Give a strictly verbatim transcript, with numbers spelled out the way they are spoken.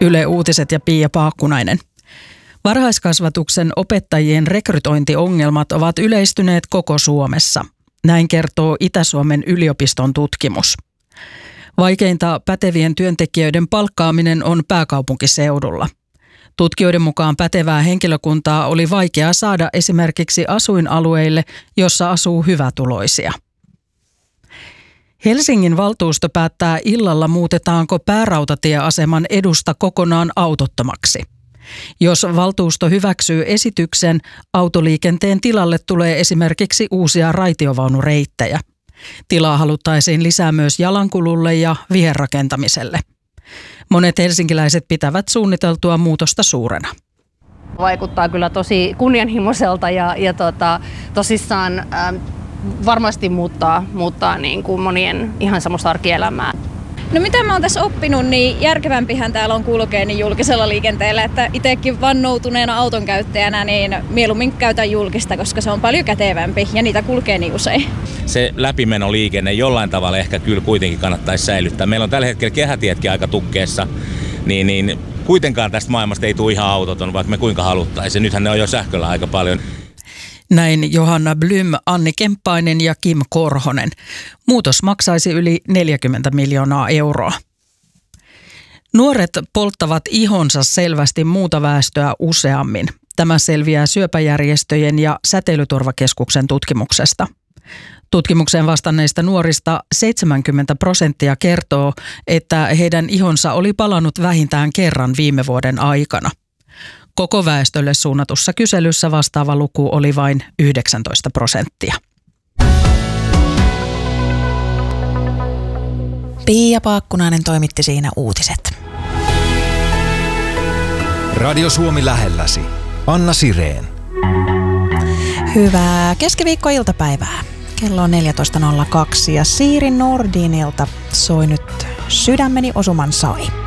Yle Uutiset ja Pia Paakkunainen. Varhaiskasvatuksen opettajien rekrytointiongelmat ovat yleistyneet koko Suomessa. Näin kertoo Itä-Suomen yliopiston tutkimus. Vaikeinta pätevien työntekijöiden palkkaaminen on pääkaupunkiseudulla. Tutkijoiden mukaan pätevää henkilökuntaa oli vaikea saada esimerkiksi asuinalueille, jossa asuu hyvätuloisia. Helsingin valtuusto päättää illalla, muutetaanko päärautatieaseman edusta kokonaan autottomaksi. Jos valtuusto hyväksyy esityksen, autoliikenteen tilalle tulee esimerkiksi uusia raitiovaunureittejä. Tilaa haluttaisiin lisää myös jalankululle ja viherrakentamiselle. Monet helsinkiläiset pitävät suunniteltua muutosta suurena. Vaikuttaa kyllä tosi kunnianhimoiselta ja, ja tota, tosissaan äh, varmasti muuttaa, muuttaa niin kuin monien ihan semmoista arkielämää. No mitä mä oon tässä oppinut, niin järkevämpihän täällä on kulkea niin julkisella liikenteellä, että itsekin vannoutuneena auton käyttäjänä niin mieluummin käytän julkista, koska se on paljon kätevämpi ja niitä kulkee niin usein. Se läpimenoliikenne jollain tavalla ehkä kyllä kuitenkin kannattaisi säilyttää. Meillä on tällä hetkellä kehätietkin aika tukkeessa, niin, niin kuitenkaan tästä maailmasta ei tule ihan autoton, vaikka me kuinka haluttaisiin. Nythän ne on jo sähköllä aika paljon. Näin Johanna Blym, Anni Kemppainen ja Kim Korhonen. Muutos maksaisi yli neljäkymmentä miljoonaa euroa. Nuoret polttavat ihonsa selvästi muuta väestöä useammin. Tämä selviää syöpäjärjestöjen ja Säteilyturvakeskuksen tutkimuksesta. Tutkimukseen vastanneista nuorista seitsemänkymmentä prosenttia kertoo, että heidän ihonsa oli palannut vähintään kerran viime vuoden aikana. Koko väestölle suunnatussa kyselyssä vastaava luku oli vain yhdeksäntoista prosenttia. Pia Paakkunainen toimitti siinä uutiset. Radio Suomi lähelläsi. Anna Sireen. Hyvää keskiviikkoiltapäivää. Kello on neljätoista nolla kaksi ja Siiri Nordinilta soi nyt Sydämeni osuman sai.